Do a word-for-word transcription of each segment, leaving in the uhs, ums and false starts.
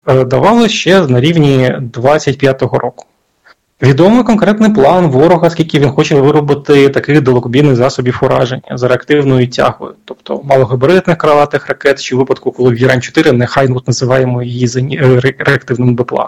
давали ще на рівні двадцять п'ятого року. Відомий конкретний план ворога, скільки він хоче виробити таких далекобійних засобів ураження за реактивною тягою, тобто малогабаритних крилатих ракет, чи в випадку, коли в Іран чотири, нехай називаємо її реактивним БПЛА.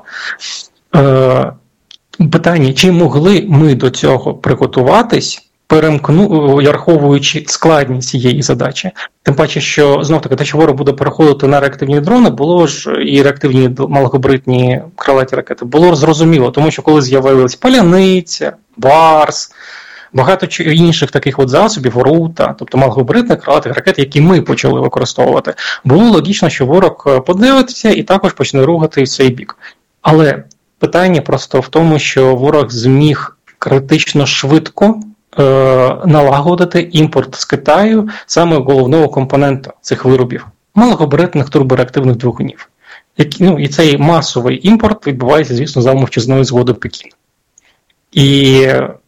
Е, питання, чи могли ми до цього приготуватись, перемкну, враховуючи складність цієї задачі. Тим паче, що, знов-таки, те, що ворог буде переходити на реактивні дрони, було ж, і реактивні малогабаритні крилаті ракети, було зрозуміло, тому що коли з'явилась Паляниця, Барс, багато інших таких от засобів, Рута, тобто малогабаритних крилатих ракет, які ми почали використовувати, було логічно, що ворог подивиться і також почне рухати в цей бік. Але питання просто в тому, що ворог зміг критично швидко налагодити імпорт з Китаю саме головного компонента цих виробів – малогабаритних турбореактивних двигунів. Ну, і цей масовий імпорт відбувається, звісно, за мовчазної згоди Пекіна. І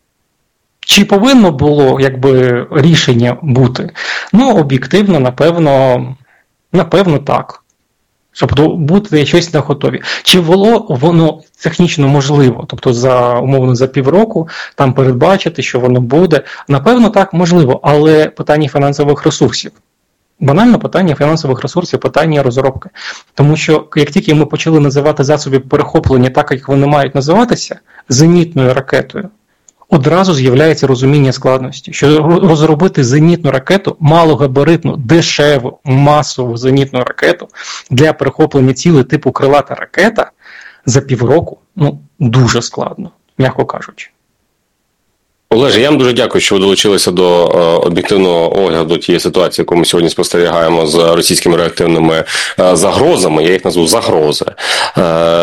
чи повинно було, якби, рішення бути? Ну, об'єктивно, напевно, напевно, так. Щоб бути щось на готові. Чи було воно технічно можливо, тобто за, умовно, за півроку там передбачити, що воно буде? Напевно, так, можливо, але питання фінансових ресурсів. Банально питання фінансових ресурсів, питання розробки. Тому що, як тільки ми почали називати засоби перехоплення так, як вони мають називатися, зенітною ракетою, одразу з'являється розуміння складності, що розробити зенітну ракету, малогабаритну, дешеву, масову зенітну ракету для перехоплення цілей типу крилата ракета за півроку, ну, дуже складно, м'яко кажучи. Олеже, я вам дуже дякую, що ви долучилися до е, об'єктивного огляду тієї ситуації, яку ми сьогодні спостерігаємо з російськими реактивними е, загрозами. Я їх назву загрози. Е,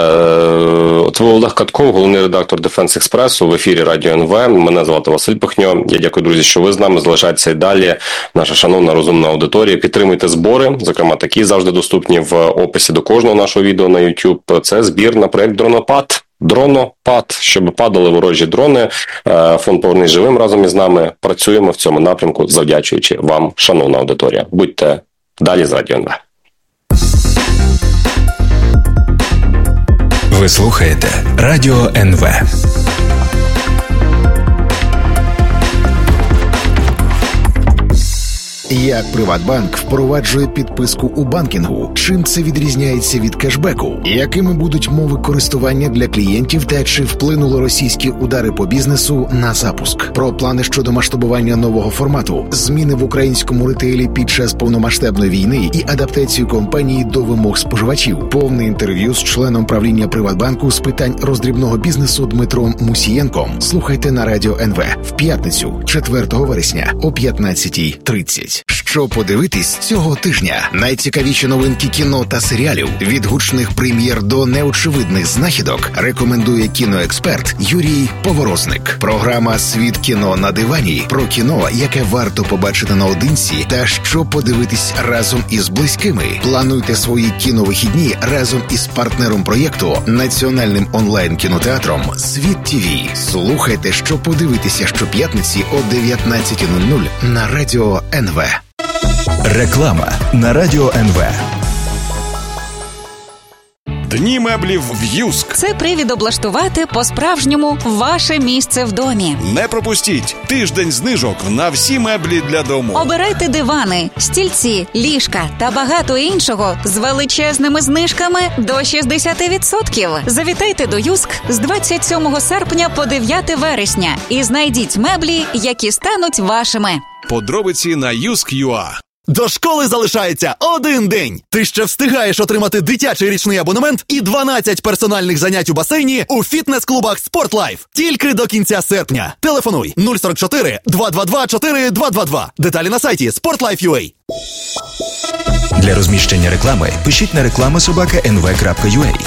от ви Олег Катков, головний редактор Defense Express в ефірі Радіо ен ве. Мене звати Василь Пихньо. Я дякую, друзі, що ви з нами. Залишайтеся і далі. Наша шановна розумна аудиторія. Підтримуйте збори, зокрема такі завжди доступні в описі до кожного нашого відео на YouTube. Це збір на проєкт «Дронопад». Дронопад, щоб падали ворожі дрони. Фонд «Повернись живим» разом із нами працюємо в цьому напрямку, завдячуючи вам, шановна аудиторія. Будьте далі з Радіо ен ве. Ви слухаєте Радіо ен ве. Як Приватбанк впроваджує підписку у банкінгу? Чим це відрізняється від кешбеку? Якими будуть мови користування для клієнтів та чи вплинули російські удари по бізнесу на запуск? Про плани щодо масштабування нового формату, зміни в українському ретейлі під час повномасштабної війни і адаптацію компанії до вимог споживачів. Повне інтерв'ю з членом правління Приватбанку з питань роздрібного бізнесу Дмитром Мусієнком. Слухайте на Радіо ен ве в п'ятницю, четвертого вересня о п'ятнадцятій тридцять. Що подивитись цього тижня? Найцікавіші новинки кіно та серіалів від гучних прем'єр до неочевидних знахідок рекомендує кіноексперт Юрій Поворозник. Програма «Світ кіно на дивані» про кіно, яке варто побачити наодинці та що подивитись разом із близькими. Плануйте свої кіновихідні разом із партнером проєкту, національним онлайн-кінотеатром «Світ ТІВІ». Слухайте, що подивитися щоп'ятниці о дев'ятнадцятій нуль нуль на Радіо ен ве. Реклама на Радіо ен ве. Дні меблів в Юск. Це привід облаштувати по-справжньому ваше місце в домі. Не пропустіть тиждень знижок на всі меблі для дому. Обирайте дивани, стільці, ліжка та багато іншого з величезними знижками до шістдесят відсотків. Завітайте до Юск з двадцять сьомого серпня по дев'яте вересня і знайдіть меблі, які стануть вашими. Подробиці на юск крапка ю а. До школи залишається один день. Ти ще встигаєш отримати дитячий річний абонемент і дванадцять персональних занять у басейні у фітнес-клубах «Спортлайф». Тільки до кінця серпня. Телефонуй нуль сорок чотири два два два чотири два два два. Деталі на сайті спортлайф крапка ю а. Для розміщення реклами пишіть на реклама собака ен ве крапка ю а.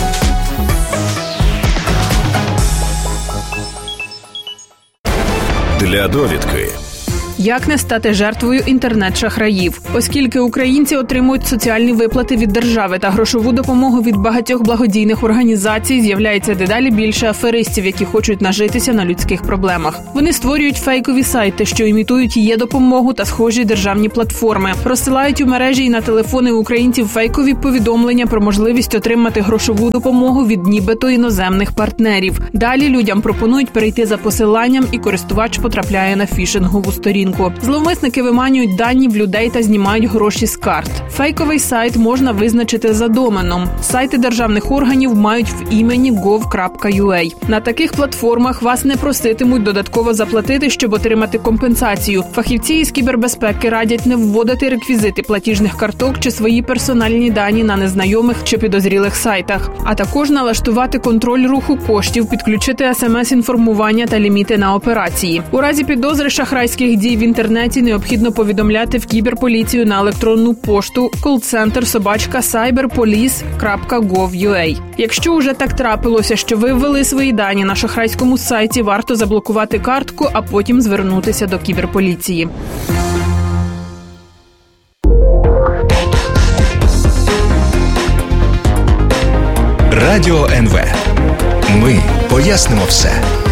Для довідки. Як не стати жертвою інтернет-шахраїв? Оскільки українці отримують соціальні виплати від держави та грошову допомогу від багатьох благодійних організацій, з'являється дедалі більше аферистів, які хочуть нажитися на людських проблемах. Вони створюють фейкові сайти, що імітують є-допомогу та схожі державні платформи. Розсилають у мережі і на телефони українців фейкові повідомлення про можливість отримати грошову допомогу від нібито іноземних партнерів. Далі людям пропонують перейти за посиланням, і користувач потрапляє на фішингову сторінку. Зловмисники виманюють дані в людей та знімають гроші з карт. Фейковий сайт можна визначити за доменом. Сайти державних органів мають в імені гов крапка ю а. На таких платформах вас не проситимуть додатково заплатити, щоб отримати компенсацію. Фахівці із кібербезпеки радять не вводити реквізити платіжних карток чи свої персональні дані на незнайомих чи підозрілих сайтах, а також налаштувати контроль руху коштів, підключити смс-інформування та ліміти на операції. У разі підозри шахрайських дій в інтернеті необхідно повідомляти в кіберполіцію на електронну пошту call-центр собачка cyberpolice крапка гов крапка ю а. Якщо уже так трапилося, що ви ввели свої дані на шахрайському сайті, варто заблокувати картку, а потім звернутися до кіберполіції. Радіо ен ве. Ми пояснимо все.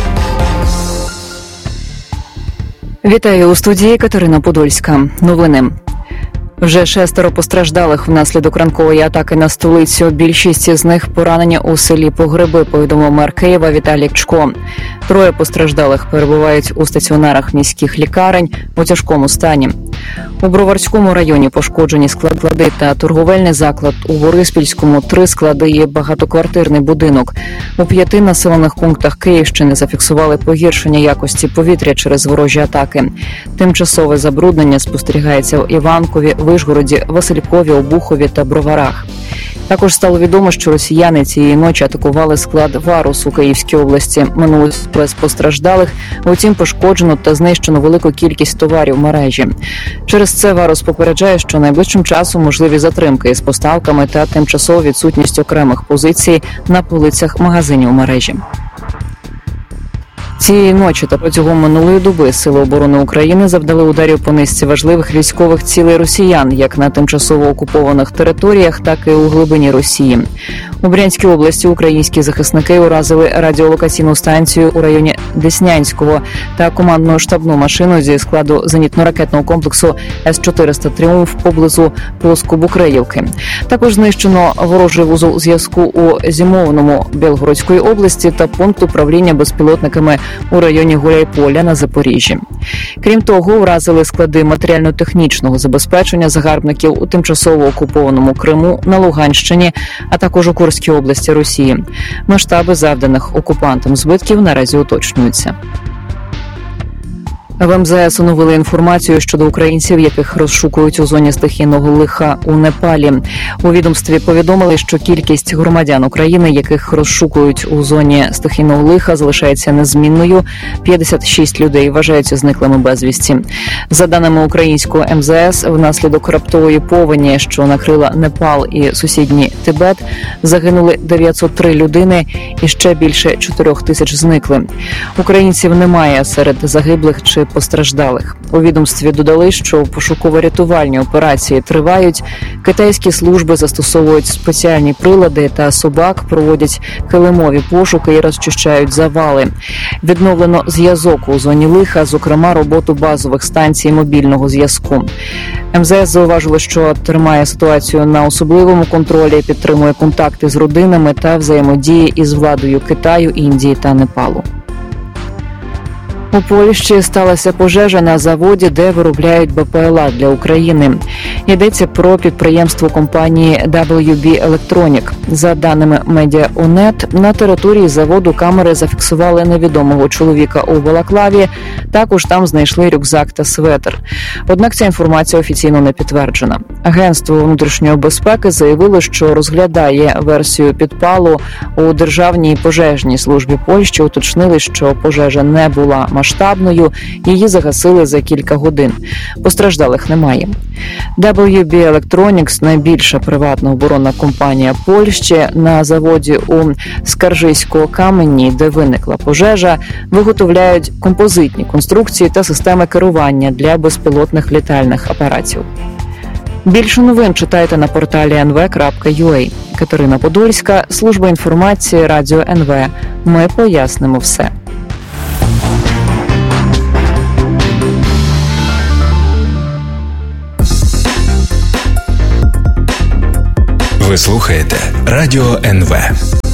Вітаю у студії Катерина Подольська. Новини. Вже шестеро постраждалих внаслідок ранкової атаки на столицю. Більшість з них поранені у селі Погреби, повідомив мер Києва Віталій Кличко. Троє постраждалих перебувають у стаціонарах міських лікарень у тяжкому стані. У Броварському районі пошкоджені склади та торговельний заклад. У Бориспільському три склади і багатоквартирний будинок. У п'яти населених пунктах Київщини зафіксували погіршення якості повітря через ворожі атаки. Тимчасове забруднення спостерігається в Іванкові, Вишгороді, Василькові, Обухові та Броварах. Також стало відомо, що росіяни цієї ночі атакували склад «Варус» у Київській області. Минулось без постраждалих, утім пошкоджено та знищено велику кількість товарів в мережі. Через це «Варус» попереджає, що найближчим часом можливі затримки із поставками та тимчасова відсутність окремих позицій на полицях магазинів у мережі. Цієї ночі та протягом минулої доби Сили оборони України завдали ударів по низці важливих військових цілей росіян, як на тимчасово окупованих територіях, так і у глибині Росії. У Брянській області українські захисники уразили радіолокаційну станцію у районі Деснянського та командну штабну машину зі складу зенітно-ракетного комплексу С чотириста «Тріумф» поблизу Плоскобукреївки. Також знищено ворожий вузол зв'язку у Зімовному Білгородської області та пункт управління безпілотниками у районі Гуляйполя на Запоріжжі. Крім того, вразили склади матеріально-технічного забезпечення загарбників у тимчасово окупованому Криму, на Луганщині, а також у Курській області Росії. Масштаби завданих окупантам збитків наразі уточнюються. В ем зе ес оновили інформацію щодо українців, яких розшукують у зоні стихійного лиха у Непалі. У відомстві повідомили, що кількість громадян України, яких розшукують у зоні стихійного лиха, залишається незмінною. п'ятдесят шість людей вважаються зниклими безвісті. За даними українського ем зе ес, внаслідок раптової повені, що накрила Непал і сусідній Тибет, загинули дев'ятсот три людини і ще більше чотирьох тисяч зникли. Українців немає серед загиблих чи постраждалих. У відомстві додали, що пошуково-рятувальні операції тривають, китайські служби застосовують спеціальні прилади та собак, проводять килимові пошуки і розчищають завали. Відновлено зв'язок у зоні лиха, зокрема роботу базових станцій мобільного зв'язку. ем зе ес зауважило, що тримає ситуацію на особливому контролі, підтримує контакти з родинами та взаємодії із владою Китаю, Індії та Непалу. У Польщі сталася пожежа на заводі, де виробляють Бе Пе Ел А для України. Йдеться про підприємство компанії дабл ю бі Electronic. За даними Медіа.Онет, на території заводу камери зафіксували невідомого чоловіка у балаклаві. Також там знайшли рюкзак та светр. Однак ця інформація офіційно не підтверджена. Агентство внутрішньої безпеки заявило, що розглядає версію підпалу. У Державній пожежній службі Польщі уточнили, що пожежа не була масштабною, її загасили за кілька годин. Постраждалих немає. дабл ю бі Electronics – найбільша приватна оборонна компанія Польщі. На заводі у Скаржисько-Каменній, де виникла пожежа, виготовляють композитні конструкції та системи керування для безпілотних літальних апаратів. Більше новин читайте на порталі ен ве крапка ю а. Катерина Подольська, служба інформації, радіо ен ве. Ми пояснимо все. Ви слухаєте Радіо ен ве.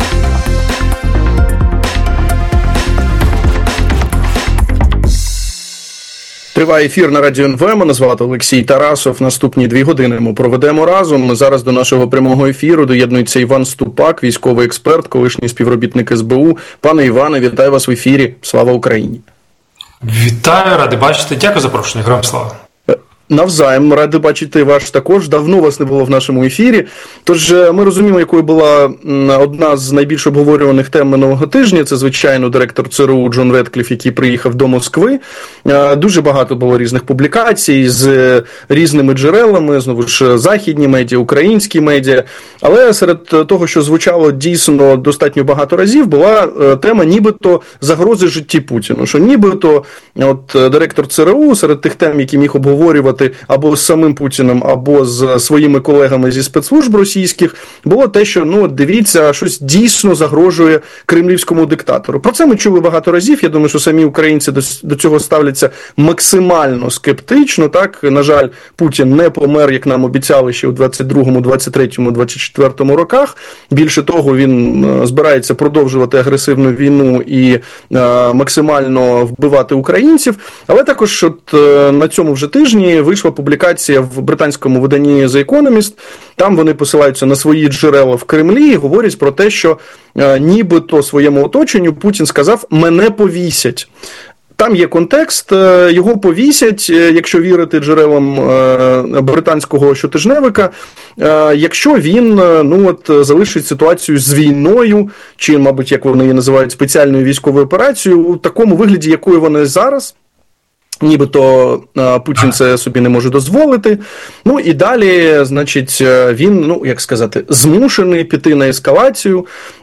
Триває ефір на Радіо ен ве. Мене звати Олексій Тарасов. Наступні дві години ми проведемо разом. Зараз до нашого прямого ефіру доєднується Іван Ступак, військовий експерт, колишній співробітник ес бе у. Пане Іване, вітаю вас в ефірі. Слава Україні! Вітаю, радий бачити. Дякую за запрошення. Героям слава! Навзаєм, радий бачити вас також. Давно вас не було в нашому ефірі. Тож ми розуміємо, якою була одна з найбільш обговорюваних тем минулого тижня. Це, звичайно, директор це ер у Джон Редкліф, який приїхав до Москви. Дуже багато було різних публікацій з різними джерелами, знову ж західні медіа, українські медіа. Але серед того, що звучало дійсно достатньо багато разів, була тема нібито загрози житті Путіну. Що нібито от директор це ер у серед тих тем, які міг обговорювати або з самим Путіним, або з своїми колегами зі спецслужб російських, було те, що, ну, дивіться, щось дійсно загрожує кремлівському диктатору. Про це ми чули багато разів. Я думаю, що самі українці до, до цього ставляться максимально скептично. Так, на жаль, Путін не помер, як нам обіцяли ще у двадцять другому, двадцять третьому, двадцять четвертому роках. Більше того, він збирається продовжувати агресивну війну і е, максимально вбивати українців. Але також от, е, на цьому вже тижні вийшла публікація в британському виданні The Economist. Там вони посилаються на свої джерела в Кремлі і говорять про те, що е, нібито своєму оточенню Путін сказав «мене повісять». Там є контекст, його повісять, якщо вірити джерелам британського щотижневика, якщо він, ну от, залишить ситуацію з війною, чи, мабуть, як вони її називають, спеціальною військовою операцією, у такому вигляді, якою вона зараз. Нібито Путін це собі не може дозволити. Ну і далі, значить, він, ну, як сказати, змушений піти на ескалацію,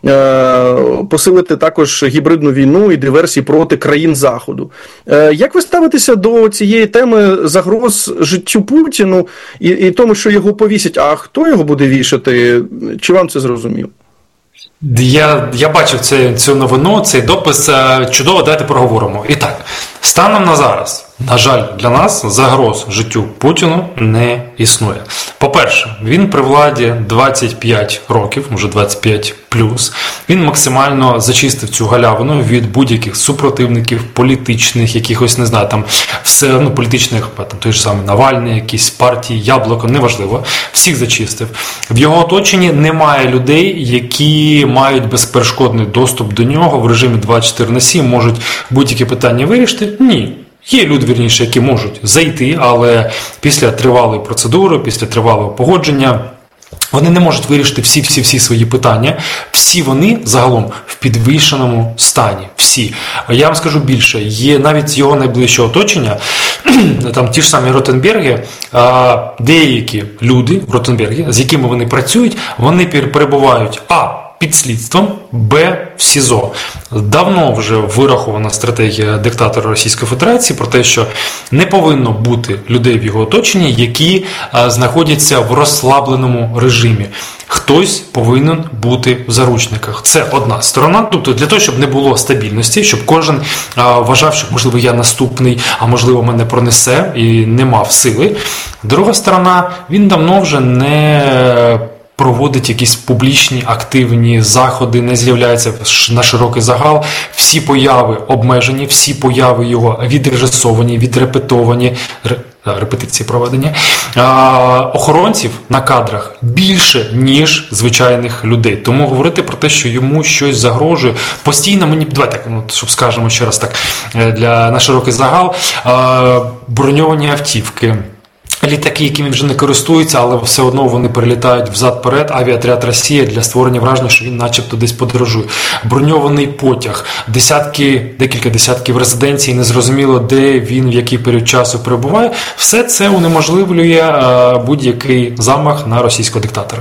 посилити також гібридну війну і диверсії проти країн Заходу. Як ви ставитеся до цієї теми загроз життю Путіну і, і тому, що його повісять? А хто його буде вішати? Чи вам це зрозуміло? Я, я бачив цю, цю новину, цей допис. Чудово, давайте проговоримо. І так, станом на зараз, на жаль, для нас загроз життю Путіну не існує. По-перше, він при владі двадцять п'ять років, може двадцять п'ять плюс. Він максимально зачистив цю галявину від будь-яких супротивників, політичних, якихось, не знаю, там, все, ну, політичних, там, той ж самий Навальний, якісь партії, Яблуко, неважливо. Всіх зачистив. В його оточенні немає людей, які мають безперешкодний доступ до нього в режимі двадцять чотири на сім, можуть будь-які питання вирішити. Ні. Є люди, вірніше, які можуть зайти, але після тривалої процедури, після тривалого погодження, вони не можуть вирішити всі-всі-всі свої питання. Всі вони загалом в підвішеному стані. Всі. Я вам скажу більше, є навіть його найближче оточення, там ті ж самі Ротенберги, деякі люди в Ротенбергі, з якими вони працюють, вони перебувають, а, під слідством, Б, в СІЗО. Давно вже вирахована стратегія диктатора Російської Федерації про те, що не повинно бути людей в його оточенні, які а, знаходяться в розслабленому режимі. Хтось повинен бути в заручниках. Це одна сторона. Тобто для того, щоб не було стабільності, щоб кожен а, вважав, що, можливо, я наступний, а можливо, мене пронесе і не мав сили. Друга сторона, він давно вже не проводить якісь публічні активні заходи, не з'являється на широкий загал. Всі появи обмежені, всі появи його відрежисовані, відрепетовані, репетиції проведення. Охоронців на кадрах більше, ніж звичайних людей. Тому говорити про те, що йому щось загрожує, постійно мені, давайте, ну, щоб скажемо ще раз так, для, на широкий загал, броньовані автівки, літаки, якими вже не користуються, але все одно вони перелітають взад-перед, авіаотряд «Росія» для створення враження, що він начебто десь подорожує. Броньований потяг, десятки, декілька десятків резиденцій, незрозуміло, де він, в який період часу перебуває. Все це унеможливлює будь-який замах на російського диктатора.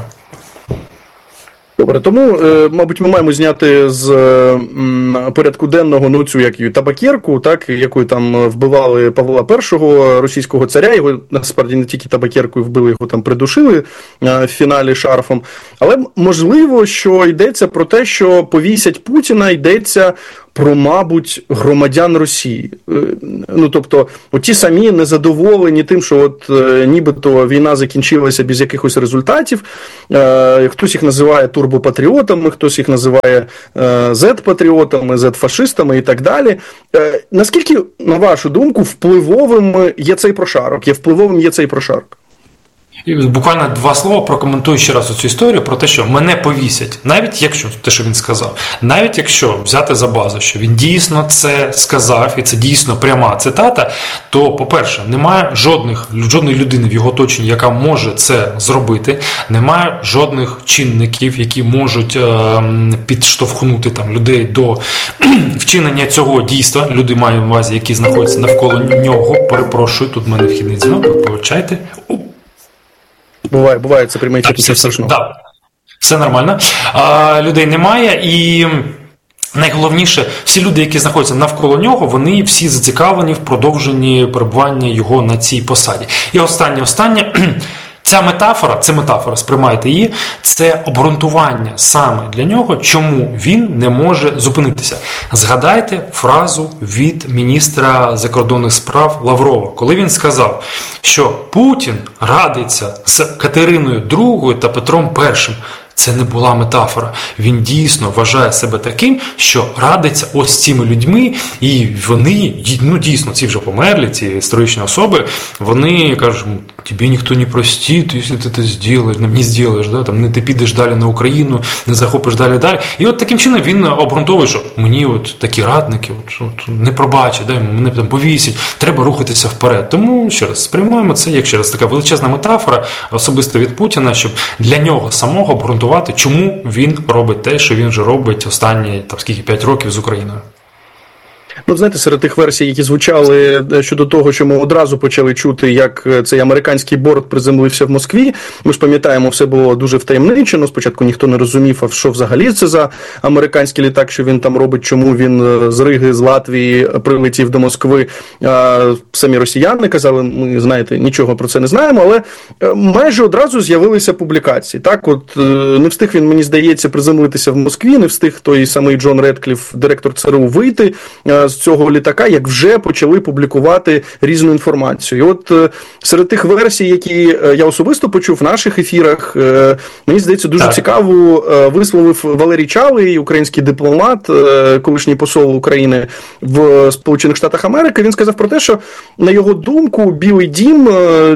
Добре, тому, мабуть, ми маємо зняти з порядку денного ну, цю як її, табакерку, так, якою там вбивали Павла Першого, російського царя. Його, насправді, не тільки табакеркою вбили, його там придушили в фіналі шарфом. Але, можливо, що йдеться про те, що повісять Путіна, йдеться про, мабуть, громадян Росії. Ну, тобто, ті самі незадоволені тим, що от нібито війна закінчилася без якихось результатів. Хтось їх називає турбопатріотами, хтось їх називає зет-патріотами, зет-фашистами і так далі. Наскільки, на вашу думку, впливовим є цей прошарок? Є впливовим є цей прошарок? І буквально два слова прокоментую ще раз цю історію про те, що мене повісять, навіть якщо, те, що він сказав, навіть якщо взяти за базу, що він дійсно це сказав, і це дійсно пряма цитата, то, по-перше, немає жодних, жодної людини в його оточенні, яка може це зробити, немає жодних чинників, які можуть е, підштовхнути там, людей до вчинення цього дійства, люди мають на увазі, які знаходяться навколо нього, перепрошую, тут в мене вхідний дзвінок, вибачайте. Буває, буває, це прямий ефір. Все, все, да. Все нормально. А, людей немає, і найголовніше, всі люди, які знаходяться навколо нього, вони всі зацікавлені в продовженні перебування його на цій посаді. І останнє, останнє. Ця метафора, це метафора, сприймайте її, це обґрунтування саме для нього, чому він не може зупинитися. Згадайте фразу від міністра закордонних справ Лаврова, коли він сказав, що Путін радиться з Катериною другою та Петром першим. Це не була метафора. Він дійсно вважає себе таким, що радиться ось з цими людьми, і вони, ну дійсно, ці вже померлі, ці історичні особи, вони кажуть, тобі ніхто не простить, якщо ти це зробиш, не зробиш, да? Там, не ти підеш далі на Україну, не захопиш далі далі. І от таким чином він обґрунтовує, що мені от такі радники от, от, не пробачать, да? Мене там повісять, треба рухатися вперед. Тому, ще раз, сприймаємо це як ще раз така величезна метафора, особисто від Путіна, щоб для нього самого обґрунтувати, чому він робить те, що він вже робить останні, там, скільки, п'ять років з Україною. Ну, знаєте, серед тих версій, які звучали щодо того, що ми одразу почали чути, як цей американський борт приземлився в Москві, ми ж пам'ятаємо, все було дуже втаємничено, спочатку ніхто не розумів, а що взагалі це за американський літак, що він там робить, чому він з Риги, з Латвії прилетів до Москви. Самі росіяни казали, ми, знаєте, нічого про це не знаємо, але майже одразу з'явилися публікації. Так, от не встиг він, мені здається, приземлитися в Москві, не встиг той самий Джон Редкліф, директор ЦРУ, вийти з цього літака, як вже почали публікувати різну інформацію. І от серед тих версій, які я особисто почув в наших ефірах, мені здається, дуже так. цікаво висловив Валерій Чалий, український дипломат, колишній посол України в Сполучених Штатах Америки. Він сказав про те, що, на його думку, Білий дім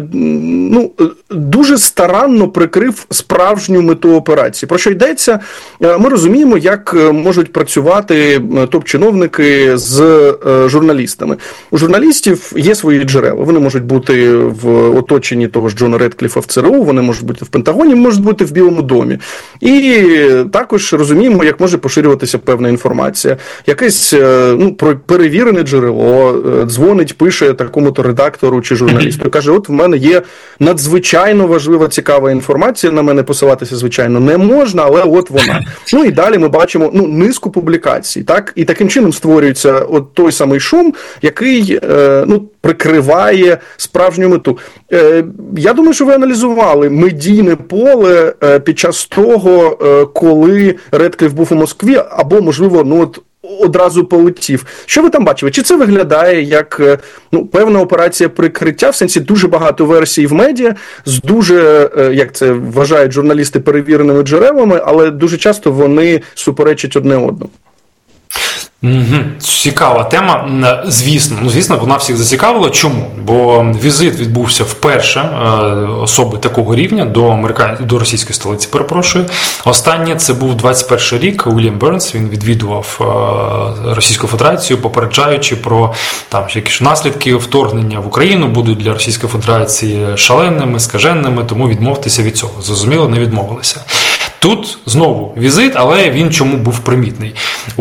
ну, дуже старанно прикрив справжню мету операції. Про що йдеться? Ми розуміємо, як можуть працювати топ-чиновники з журналістами. У журналістів є свої джерела. Вони можуть бути в оточенні того ж Джона Редкліфа в ЦРУ, вони можуть бути в Пентагоні, можуть бути в Білому домі. І також розуміємо, як може поширюватися певна інформація. Якесь ну, перевірене джерело дзвонить, пише такому-то редактору чи журналісту і каже, от в мене є надзвичайно важлива, цікава інформація, на мене посилатися, звичайно, не можна, але от вона. Ну і далі ми бачимо ну, низку публікацій, так? І таким чином створюється от той самий шум, який е, ну, прикриває справжню мету. Е, я думаю, що ви аналізували медійне поле е, під час того, е, коли Редкліф був у Москві, або, можливо, ну от одразу полетів. Що ви там бачили? Чи це виглядає як ну, певна операція прикриття, в сенсі дуже багато версій в медіа, з дуже, як це вважають журналісти, перевіреними джерелами, але дуже часто вони суперечать одне одному? Угу. Цікава тема. Звісно, ну звісно, вона всіх зацікавила. Чому? Бо візит відбувся вперше особи такого рівня до Америка... до російської столиці. Перепрошую. Останнє це був двадцять перший рік. Уільям Бернс, він відвідував Російську Федерацію, попереджаючи про там якісь наслідки вторгнення в Україну будуть для Російської Федерації шаленими, скаженними, тому відмовтеся від цього. Зрозуміло, не відмовилися. Тут знову візит, але він чому був примітний?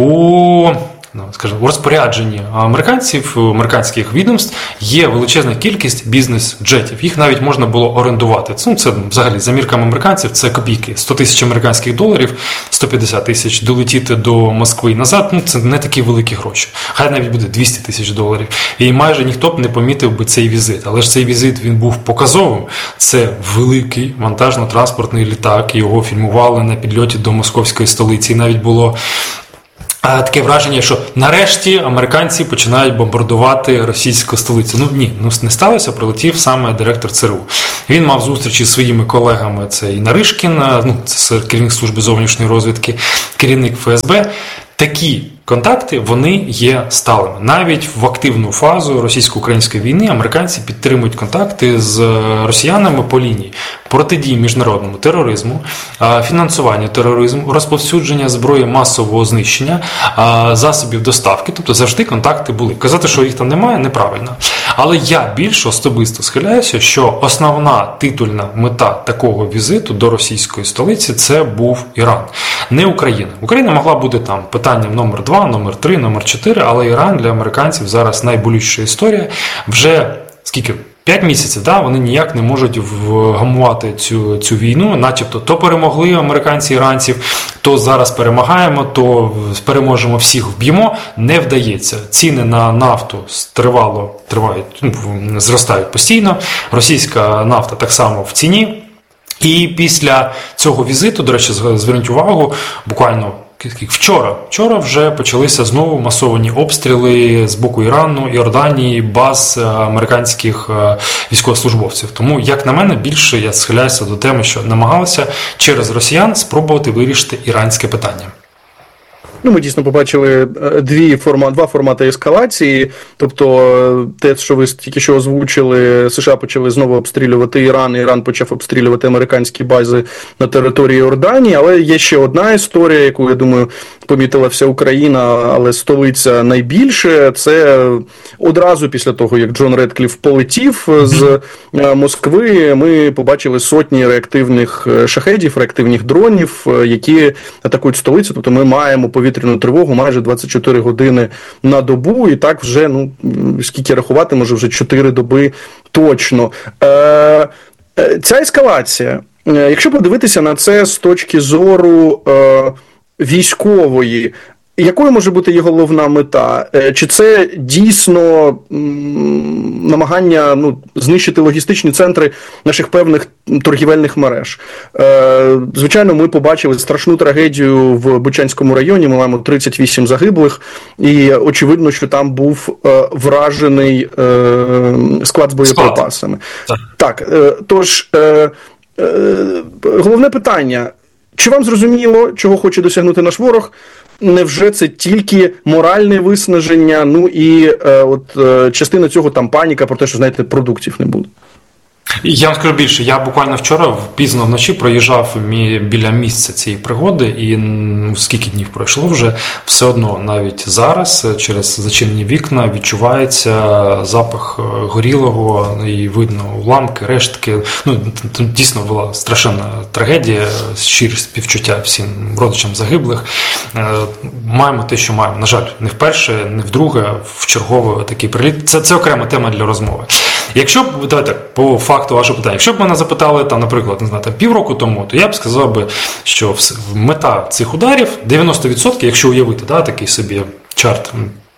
У, ну, скажімо, у розпорядженні американців, американських відомств є величезна кількість бізнес-джетів. Їх навіть можна було орендувати. Ну, це взагалі за мірками американців це копійки. сто тисяч американських доларів, сто п'ятдесят тисяч долетіти до Москви і назад, ну це не такі великі гроші. Хай навіть буде двісті тисяч доларів. І майже ніхто б не помітив би цей візит. Але ж цей візит він був показовим. Це великий вантажно-транспортний літак. Його фільмували на підльоті до московської столиці. І навіть було таке враження, що нарешті американці починають бомбардувати російську столицю. Ну ні, ну не сталося, прилетів саме директор ЦРУ. Він мав зустрічі зі своїми колегами, це і Наришкін, ну, це керівник служби зовнішньої розвідки, керівник ФСБ. Такі контакти, вони є сталими. Навіть в активну фазу російсько-української війни американці підтримують контакти з росіянами по лінії протидії міжнародному тероризму, фінансуванню тероризму, розповсюдження зброї масового знищення, засобів доставки. Тобто завжди контакти були. Казати, що їх там немає, неправильно. Але я більш особисто схиляюся, що основна титульна мета такого візиту до російської столиці – це був Іран, не Україна. Україна могла бути там питанням номер два, номер три, номер чотири, але Іран для американців зараз найболючіша історія. Вже скільки? П'ять місяців, да, вони ніяк не можуть вгамувати цю, цю війну, начебто то перемогли американці іранців, то зараз перемагаємо, то переможемо всіх, вб'ємо, не вдається. Ціни на нафту тривало, тривають, ну, зростають постійно, російська нафта так само в ціні. І після цього візиту, до речі, зверніть увагу, буквально Вчора, вчора вже почалися знову масовані обстріли з боку Ірану, Йорданії, баз американських військовослужбовців. Тому, як на мене, більше я схиляюся до теми, що намагалися через росіян спробувати вирішити іранське питання. Ну, ми дійсно побачили дві форма, два формати ескалації, тобто те, що ви тільки що озвучили, США почали знову обстрілювати Іран, Іран почав обстрілювати американські бази на території Йорданії, але є ще одна історія, яку, я думаю, помітила вся Україна, але столиця найбільше, це одразу після того, як Джон Редкліф полетів з Москви, ми побачили сотні реактивних шахедів, реактивних дронів, які атакують столицю, тобто ми маємо повітряну тривогу майже двадцять чотири години на добу, і так вже, ну, скільки рахувати, може вже чотири доби точно. Е, ця ескалація, якщо подивитися на це з точки зору е, військової, якою може бути її головна мета? Чи це дійсно намагання, ну, знищити логістичні центри наших певних торгівельних мереж? Звичайно, ми побачили страшну трагедію в Бучанському районі, ми маємо тридцять вісім загиблих, і очевидно, що там був вражений склад з боєприпасами. Так, так, тож, головне питання, чи вам зрозуміло, чого хоче досягнути наш ворог? Невже це тільки моральне виснаження, ну і е, от е, частина цього там паніка про те, що, знаєте, продуктів не буде? Я вам скажу більше, я буквально вчора пізно вночі проїжджав біля місця цієї пригоди, і ну, скільки днів пройшло вже, все одно навіть зараз через зачинені вікна відчувається запах горілого, і видно уламки, рештки. Ну, дійсно була страшенна трагедія, щирі співчуття всім родичам загиблих. Маємо те, що маємо. На жаль, не вперше, не вдруге, в черговий такий приліт. Це, це окрема тема для розмови. Якщо б, давайте, по факту вашого питання, якщо б мене запитали, там, наприклад, не знаю, там, півроку тому, то я б сказав би, що мета цих ударів дев'яносто відсотків, якщо уявити, да, такий собі чарт,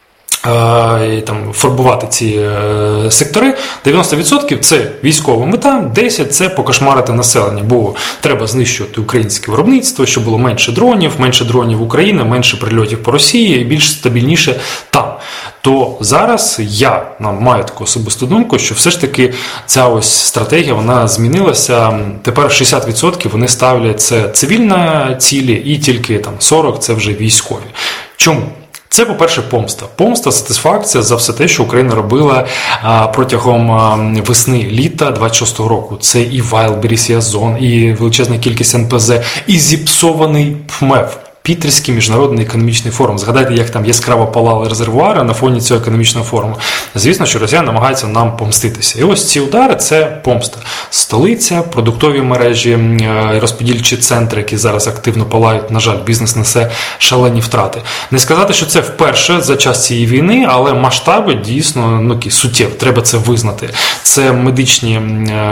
і там фарбувати ці е, сектори, дев'яносто відсотків це військова мета, десять відсотків це покошмарити населення, бо треба знищувати українське виробництво, щоб було менше дронів, менше дронів в Україні, менше прильотів по Росії і більш стабільніше там. То зараз я нам маю таку особисту думку, що все ж таки ця ось стратегія, вона змінилася. Тепер шістдесят відсотків вони ставлять це цивільні цілі і тільки там сорок відсотків це вже військові. Чому? Це, по-перше, помста. Помста, сатисфакція за все те, що Україна робила а, протягом а, весни-літа двадцять шостого року. Це і Wildberries, і Озон, і величезна кількість ен пе зет, і зіпсований ПМЕФ. Пітерський міжнародний економічний форум. Згадайте, як там яскраво палали резервуари на фоні цього економічного форуму. Звісно, що росіяни намагаються нам помститися. І ось ці удари – це помста. Столиця, продуктові мережі, розподільчі центри, які зараз активно палають. На жаль, бізнес несе шалені втрати. Не сказати, що це вперше за час цієї війни, але масштаби дійсно ну, суттєві. Треба це визнати. Це медичні,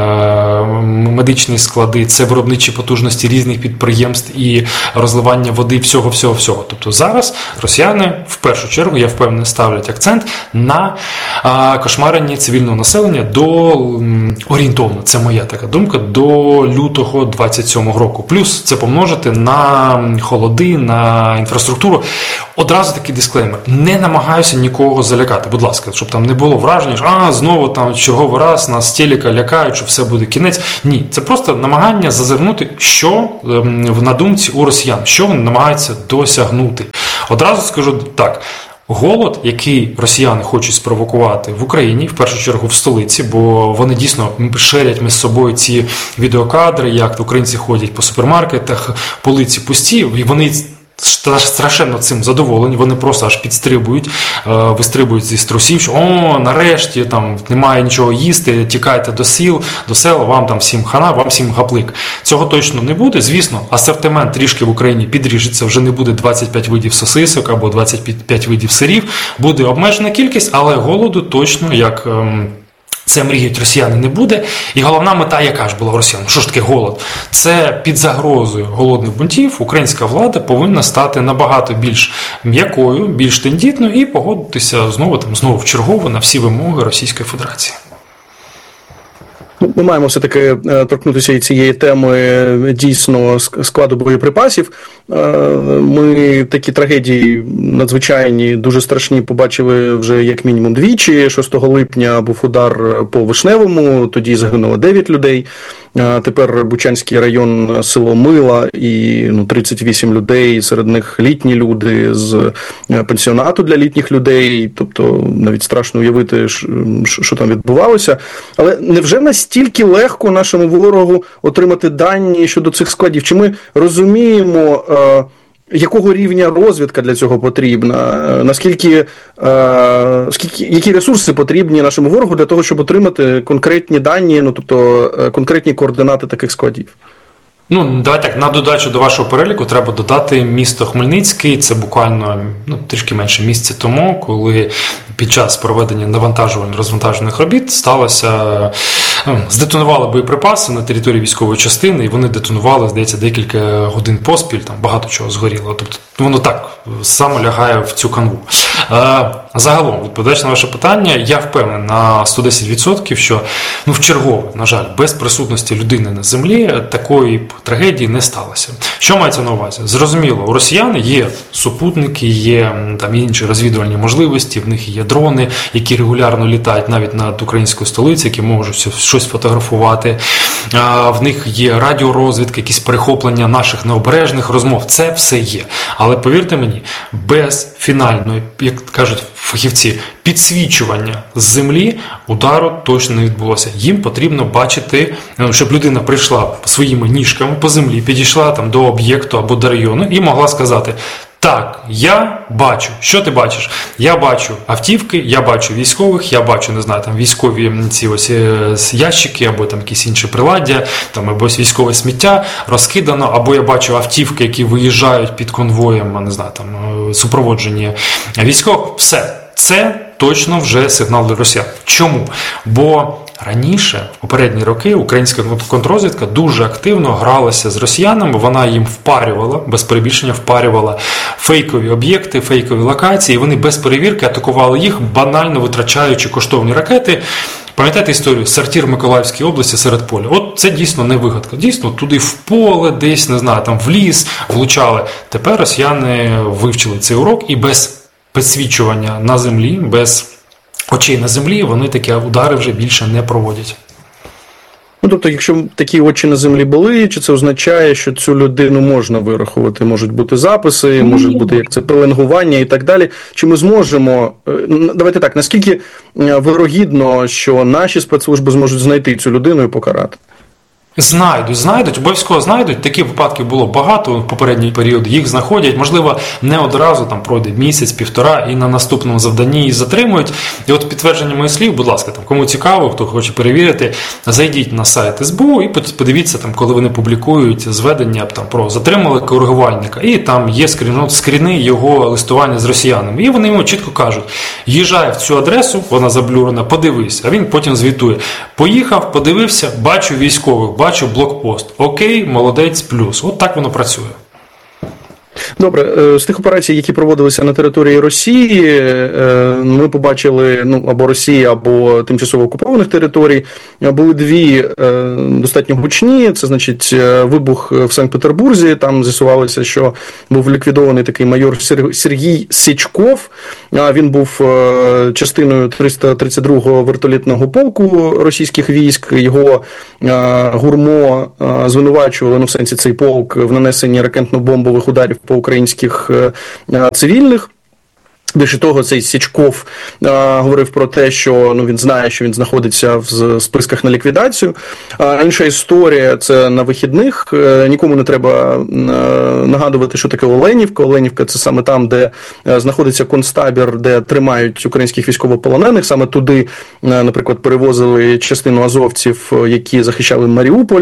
медичні склади, це виробничі потужності різних підприємств і розливання води всього-всього-всього. Тобто зараз росіяни, в першу чергу, я впевнений, ставлять акцент на а, кошмарення цивільного населення до, м, орієнтовно, це моя така думка, до лютого двадцять сьомого року. Плюс це помножити на холоди, на інфраструктуру. Одразу такий дисклеймер. Не намагаюся нікого залякати, будь ласка, щоб там не було враження, що а, знову там черговий раз нас телека лякають, що все буде кінець. Ні, це просто намагання зазирнути, що ем, на думці у росіян, що вони намагаються досягнути. Одразу скажу так. Голод, який росіяни хочуть спровокувати в Україні, в першу чергу в столиці, бо вони дійсно шерять між собою ці відеокадри, як українці ходять по супермаркетах, полиці пусті, і вони страшенно цим задоволені, вони просто аж підстрибують, вистрибують зі струсів, що о, нарешті там немає нічого їсти, тікайте до сіл, до села, вам там всім хана, вам всім гаплик. Цього точно не буде. Звісно, асортимент трішки в Україні підріжеться, вже не буде двадцять п'ять видів сосисок або двадцять п'ять видів сирів, буде обмежена кількість, але голоду точно, як ем, це мріють росіяни, не буде. І головна мета, яка ж була у росіян? Що ж таке голод? Це під загрозою голодних бунтів українська влада повинна стати набагато більш м'якою, більш тендітною і погодитися знову там знову вчергово на всі вимоги Російської Федерації. Ми маємо все-таки торкнутися і цієї теми дійсно складу боєприпасів. Ми такі трагедії надзвичайні, дуже страшні побачили вже як мінімум двічі. шостого липня був удар по Вишневому, тоді загинуло дев'ять людей. Тепер Бучанський район, село Мила, і ну, тридцять вісім людей, серед них літні люди з пенсіонату для літніх людей. Тобто навіть страшно уявити, що там відбувалося. Але невже настільки легко нашому ворогу отримати дані щодо цих складів? Чи ми розуміємо, якого рівня розвідка для цього потрібна? Наскільки, скільки, які ресурси потрібні нашому ворогу для того, щоб отримати конкретні дані, ну тобто конкретні координати таких складів? Ну, давай так, на додачу до вашого переліку треба додати місто Хмельницький. Це буквально ну, трішки менше місяця тому, коли під час проведення навантажувально-розвантажувальних робіт сталося, ну, здетонували боєприпаси на території військової частини, і вони детонували, здається, декілька годин поспіль, там багато чого згоріло. Тобто воно так само лягає в цю канву. Загалом, відповідаючи на ваше питання, я впевнений на сто десять відсотків, що ну, вчергове, на жаль, без присутності людини на землі такої трагедії не сталося. Що мається на увазі? Зрозуміло, у росіян є супутники, є там інші розвідувальні можливості, в них є дрони, які регулярно літають навіть над українською столицею, які можуть щось фотографувати. В них є радіорозвідка, якісь перехоплення наших необережних розмов. Це все є. Але повірте мені, без фінальної, як кажуть фахівці, підсвічування з землі удару точно не відбулося. Їм потрібно бачити, щоб людина прийшла своїми ніжками по землі, підійшла там до об'єкту або до району і могла сказати: так, я бачу. Що ти бачиш? Я бачу автівки, я бачу військових, я бачу, не знаю, там військові ці ось ящики, або там якісь інші приладдя, там або військове сміття розкидано, або я бачу автівки, які виїжджають під конвоєм, не знаю, там супроводжені військових. Все. Це точно вже сигнал для росіян. Чому? Бо раніше, в попередні роки, українська контррозвідка дуже активно гралася з росіянами, вона їм впарювала, без перебільшення впарювала фейкові об'єкти, фейкові локації, і вони без перевірки атакували їх, банально витрачаючи коштовні ракети. Пам'ятаєте історію? Сортир в Миколаївській області серед поля. От це дійсно не вигадка. Дійсно, туди в поле, десь, не знаю, там в ліс влучали. Тепер росіяни вивчили цей урок і без підсвічування на землі, без очей на землі, вони такі удари вже більше не проводять. Ну, тобто, якщо такі очі на землі були, чи це означає, що цю людину можна вирахувати? Можуть бути записи, можуть бути як це пеленгування і так далі. Чи ми зможемо, давайте так, наскільки вирогідно, що наші спецслужби зможуть знайти цю людину і покарати? Знайдуть, знайдуть, обов'язково знайдуть. Таких випадків було багато в попередній період. Їх знаходять, можливо, не одразу, там пройде місяць, півтора, і на наступному завданні їх затримують. І от підтвердження моїх слів, будь ласка, там кому цікаво, хто хоче перевірити, зайдіть на сайт ес бе у і подивіться, там, коли вони публікують зведення там, про затримали коригувальника, і там є скрін, скріни його листування з росіянами. І вони йому чітко кажуть, їжджай в цю адресу, вона заблюрена, подивись, а він потім звітує. Поїхав, подивився, бачу військових, бачу блокпост. Окей, молодець, плюс. От так воно працює. Добре, з тих операцій, які проводилися на території Росії, ми побачили, ну, або Росії, або тимчасово окупованих територій, були дві достатньо гучні, це, значить, вибух в Санкт-Петербурзі, там з'ясувалося, що був ліквідований такий майор Сергій Січков, він був частиною триста тридцять другого вертолітного полку російських військ, його ГУРМО звинувачували, ну, в сенсі цей полк, в нанесенні ракетно-бомбових ударів по українських цивільних. Більше того, цей Січков а, говорив про те, що ну, він знає, що він знаходиться в списках на ліквідацію. А інша історія – це на вихідних. Нікому не треба а, нагадувати, що таке Оленівка. Оленівка – це саме там, де а, знаходиться концтабір, де тримають українських військовополонених. Саме туди, а, наприклад, перевозили частину азовців, які захищали Маріуполь.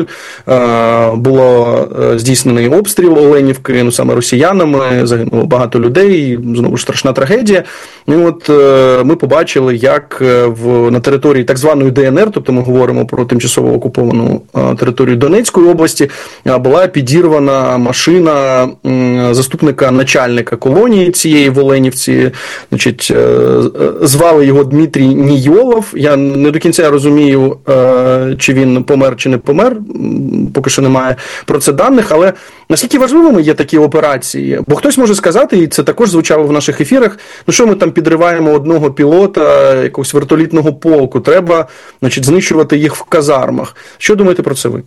А, було здійснений обстріл Оленівки, ну, саме росіянами, загинуло багато людей, знову ж страшна трагедія. І от е, ми побачили, як в, на території так званої де ен ер, тобто ми говоримо про тимчасово окуповану е, територію Донецької області, е, була підірвана машина е, заступника начальника колонії цієї в Оленівці. Значить, е, звали його Дмитрій Нійолов. Я не до кінця розумію, е, чи він помер, чи не помер. Поки що немає про це даних, але наскільки важливими є такі операції? Бо хтось може сказати, і це також звучало в наших ефірах, ну що ми там підриваємо одного пілота якогось вертолітного полку, треба, значить, знищувати їх в казармах. Що думаєте про це ви?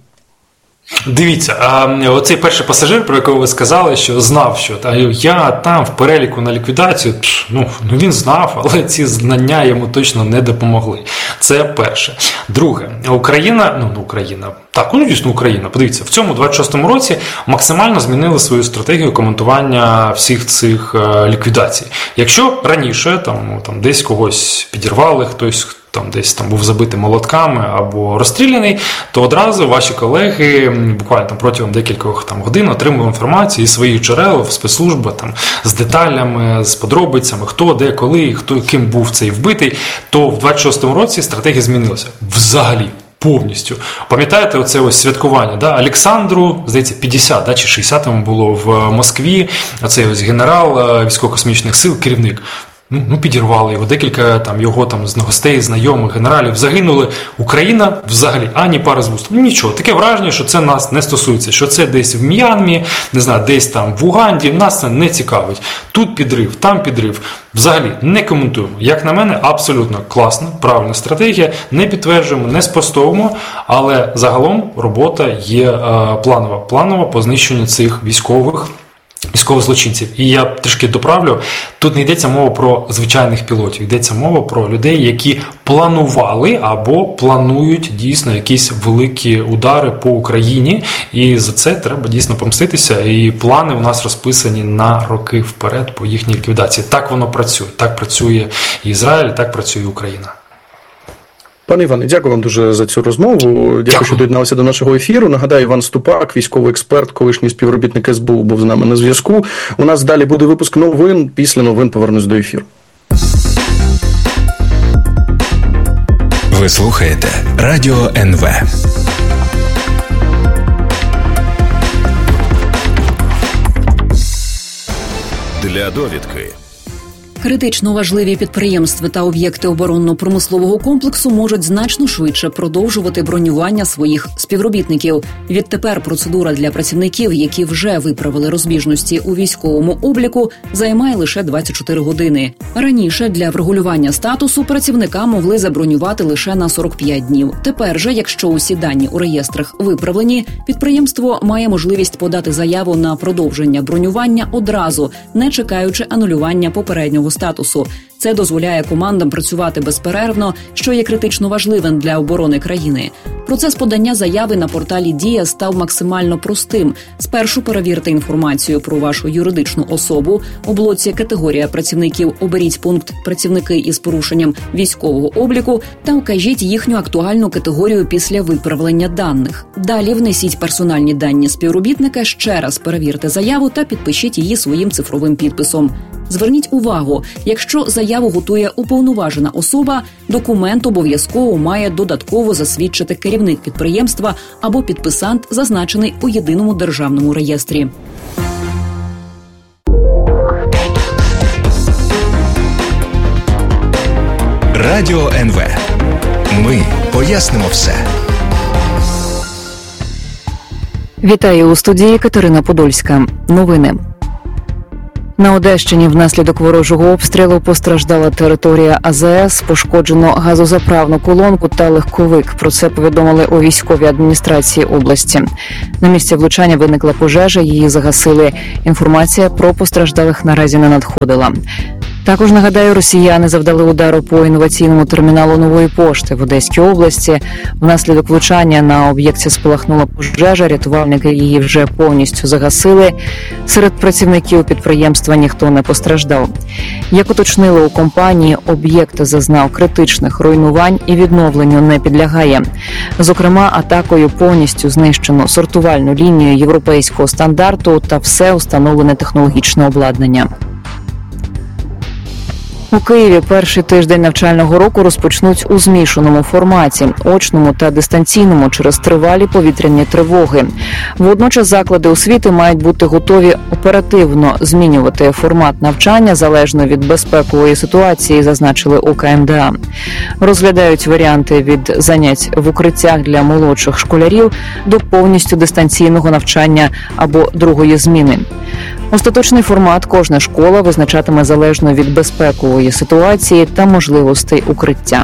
Дивіться, а оцей перший пасажир, про якого ви сказали, що знав, що та, я там в переліку на ліквідацію, пш, ну, ну він знав, але ці знання йому точно не допомогли. Це перше. Друге, Україна, ну, Україна, так, ну, дійсно Україна, подивіться, в цьому двадцять шостому році максимально змінили свою стратегію коментування всіх цих е, ліквідацій. Якщо раніше там, там десь когось підірвали, хтось там десь там був забитий молотками або розстріляний, то одразу ваші колеги буквально там протягом декількох там годин отримували інформацію із своїх джерел в спецслужбах там з деталями, з подробицями, хто, де, коли, хто ким був цей вбитий, то в двадцять шостому році стратегія змінилася взагалі. Повністю. Пам'ятаєте, оце ось святкування, да? Олександру, здається, п'ятдесят, да, чи шістдесят було в Москві, оцей ось генерал військово-космічних сил, керівник. Ну, ну, підірвали його, декілька там його там з гостей, знайомих, генералів загинули. Україна взагалі ані пари з вуст. Ну, нічого, таке враження, що це нас не стосується, що це десь в М'янмі, не знаю, десь там в Уганді, нас це не цікавить. Тут підрив, там підрив. Взагалі не коментуємо. Як на мене, абсолютно класна, правильна стратегія. Не підтверджуємо, не спростовуємо, але загалом робота є е, планова. Планова по знищенню цих військових військових злочинців. І я трішки доправлю, тут не йдеться мова про звичайних пілотів, йдеться мова про людей, які планували або планують дійсно якісь великі удари по Україні, і за це треба дійсно помститися, і плани у нас розписані на роки вперед по їхній ліквідації. Так воно працює, так працює і Ізраїль, так працює Україна. Пане Іване, дякую вам дуже за цю розмову. Дякую, дякую, що доєдналися до нашого ефіру. Нагадаю, Іван Ступак, військовий експерт, колишній співробітник ес бе у, був з нами на зв'язку. У нас далі буде випуск новин. Після новин повернусь до ефіру. Ви слухаєте Радіо ен ве. Для довідки. Критично важливі підприємства та об'єкти оборонно-промислового комплексу можуть значно швидше продовжувати бронювання своїх співробітників. Відтепер процедура для працівників, які вже виправили розбіжності у військовому обліку, займає лише двадцять чотири години. Раніше для врегулювання статусу працівника могли забронювати лише на сорок п'ять днів. Тепер же, якщо усі дані у реєстрах виправлені, підприємство має можливість подати заяву на продовження бронювання одразу, не чекаючи анулювання попереднього статусу. Це дозволяє командам працювати безперервно, що є критично важливим для оборони країни. Процес подання заяви на порталі «Дія» став максимально простим. Спершу перевірте інформацію про вашу юридичну особу. У блоці «Категорія працівників» оберіть пункт «Працівники із порушенням військового обліку» та вкажіть їхню актуальну категорію після виправлення даних. Далі внесіть персональні дані співробітника, ще раз перевірте заяву та підпишіть її своїм цифровим підписом. Зверніть увагу, якщо заяву готує уповноважена особа, документ обов'язково має додатково засвідчити керівник підприємства або підписант, зазначений у єдиному державному реєстрі. Радіо ен ве. Ми пояснимо все. Вітаю у студії Катерина Подольська. Новини. На Одещині внаслідок ворожого обстрілу постраждала територія а зе ес, пошкоджено газозаправну колонку та легковик. Про це повідомили у військовій адміністрації області. На місці влучання виникла пожежа, її загасили. Інформація про постраждалих наразі не надходила. Також, нагадаю, росіяни завдали удару по інноваційному терміналу Нової пошти в Одеській області. Внаслідок влучання на об'єкті спалахнула пожежа, рятувальники її вже повністю загасили. Серед працівників підприємства ніхто не постраждав. Як уточнили у компанії, об'єкт зазнав критичних руйнувань і відновленню не підлягає. Зокрема, атакою повністю знищено сортувальну лінію європейського стандарту та все установлене технологічне обладнання. У Києві перший тиждень навчального року розпочнуть у змішаному форматі – очному та дистанційному через тривалі повітряні тривоги. Водночас заклади освіти мають бути готові оперативно змінювати формат навчання залежно від безпекової ситуації, зазначили у ка ем де а. Розглядають варіанти від занять в укриттях для молодших школярів до повністю дистанційного навчання або другої зміни. Остаточний формат кожна школа визначатиме залежно від безпекової ситуації та можливостей укриття.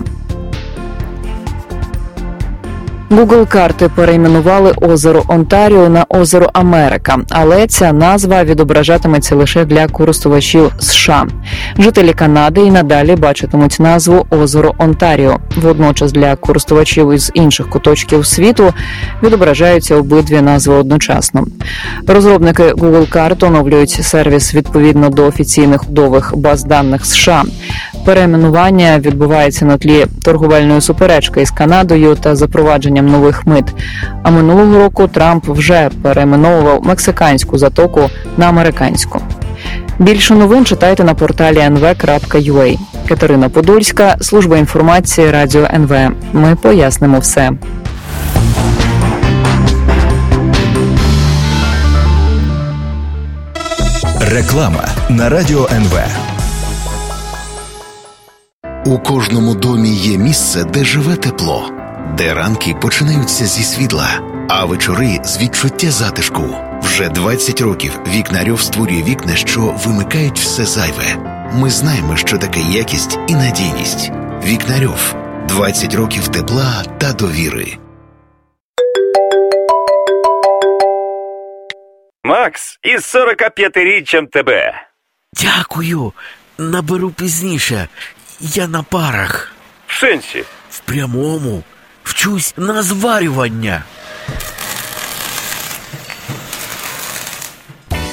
Google карти перейменували озеро Онтаріо на озеро Америка, але ця назва відображатиметься лише для користувачів США. Жителі Канади і надалі бачитимуть назву озеро Онтаріо. Водночас для користувачів із інших куточків світу відображаються обидві назви одночасно. Розробники Google карт оновлюють сервіс відповідно до офіційних судових баз даних США. Перейменування відбувається на тлі торговельної суперечки із Канадою та запровадженням нових мит. А минулого року Трамп вже перейменовував мексиканську затоку на американську. Більше новин читайте на порталі ен ве крапка ю а. Катерина Подольська, служба інформації Радіо ен ве. Ми пояснимо все. Реклама на Радіо ен ве. У кожному домі є місце, де живе тепло, де ранки починаються зі світла, а вечори з відчуття затишку. Вже двадцять років Вікнарьов створює вікна, що вимикають все зайве. Ми знаємо, що таке якість і надійність. Вікнарьов. двадцять років тепла та довіри. Макс, із сорокап'ятиріччям тебе. Дякую. Наберу пізніше. Я на парах. В сенсі? В прямому. Вчусь на зварювання.